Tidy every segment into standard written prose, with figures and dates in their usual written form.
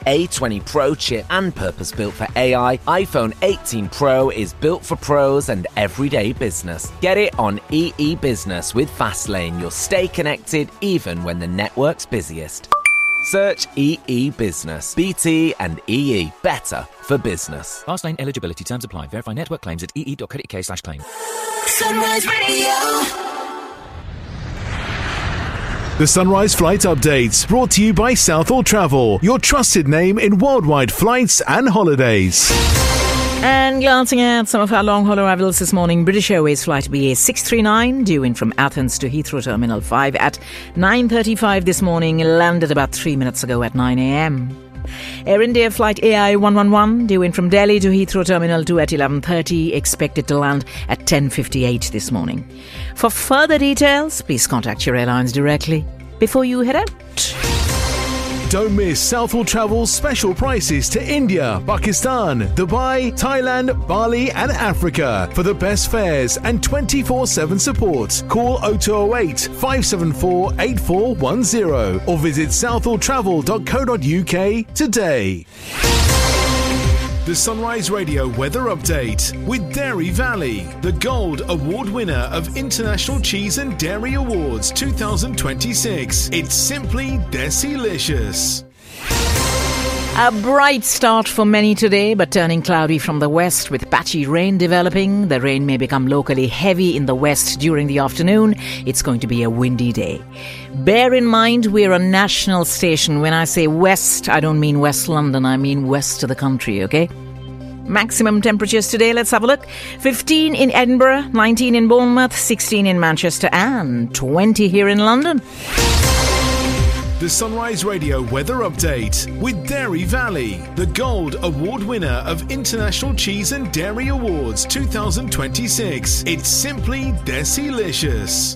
A20 Pro chip and purpose-built for AI, iPhone 18 Pro is built for pros and everyday business. Get it on EE Business with Fastlane. You'll stay connected even when the network's busiest. Search EE Business. BT and EE. Better for business. Fastlane eligibility terms apply. Verify network claims at ee.co.uk/claim. Sunrise Radio. The Sunrise Flight Update, brought to you by Southall Travel, your trusted name in worldwide flights and holidays. And glancing at some of our long-haul arrivals this morning, British Airways flight BA 639 due in from Athens to Heathrow Terminal 5 at 9:35 this morning, landed about 3 minutes ago at 9 a.m. Air India flight AI 111 due in from Delhi to Heathrow Terminal 2 at 11:30, expected to land at 10:58 this morning. For further details, please contact your airlines directly before you head out. Don't miss Southall Travel's special prices to India, Pakistan, Dubai, Thailand, Bali and Africa. For the best fares and 24/7 support, call 0208 574 8410 or visit southalltravel.co.uk today. The Sunrise Radio Weather Update with Dairy Valley, the Gold Award winner of International Cheese and Dairy Awards 2026. It's simply Desilicious. A bright start for many today, but turning cloudy from the west with patchy rain developing. The rain may become locally heavy in the west during the afternoon. It's going to be a windy day. Bear in mind, we're a national station. When I say west, I don't mean West London, I mean west of the country, okay? Maximum temperatures today, let's have a look. 15 in Edinburgh, 19 in Bournemouth, 16 in Manchester and 20 here in London. The Sunrise Radio Weather Update with Dairy Valley, the Gold Award winner of International Cheese and Dairy Awards 2026. It's simply Desilicious.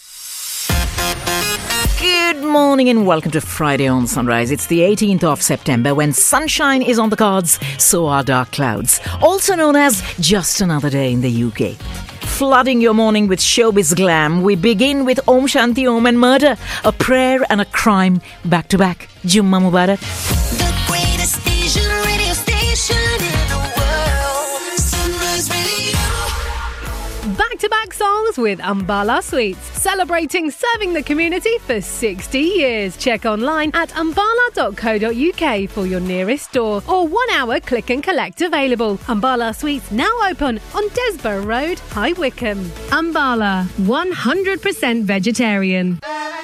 Good morning and welcome to Friday on Sunrise. It's the 18th of September. When sunshine is on the cards, so are dark clouds. Also known as just another day in the UK. Flooding your morning with showbiz glam, we begin with Om Shanti Om and murder, a prayer and a crime back to back. Jummah Mubarak. The greatest Asian radio station in the world. Sunrise Radio. Back-to-back songs with Ambala Sweets, celebrating serving the community for 60 years. Check online at ambala.co.uk for your nearest store or 1 hour click and collect available. Ambala Sweets now open on Desborough Road, High Wycombe. Ambala, 100% vegetarian.